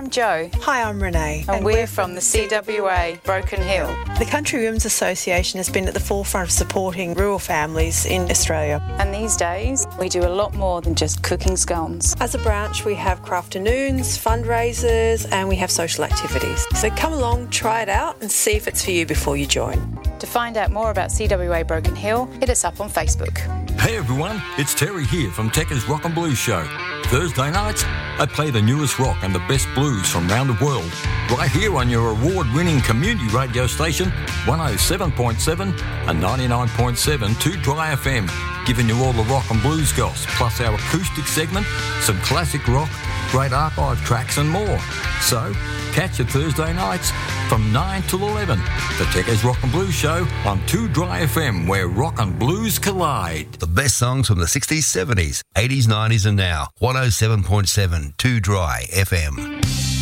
I'm Jo. Hi, I'm Renee. And we're from the CWA, Broken Hill. The Country Women's Association has been at the forefront of supporting rural families in Australia. And these days, we do a lot more than just cooking scones. As a branch, we have crafternoons, fundraisers, and we have social activities. So come along, try it out, and see if it's for you before you join. To find out more about CWA Broken Hill, hit us up on Facebook. Hey everyone, it's Terry here from Tekka's Rock and Blues Show. Thursday nights, I play the newest rock and the best blues from around the world, right here on your award-winning community radio station, 107.7 and 99.7 2 Dry FM, giving you all the rock and blues goss, plus our acoustic segment, some classic rock, great archive tracks and more. So, catch it Thursday nights from 9 till 11, the Tekka's Rock and Blues Show on 2 Dry FM, where rock and blues collide. The best songs from the 60s, 70s, 80s, 90s and now. 107.7 2 Dry FM.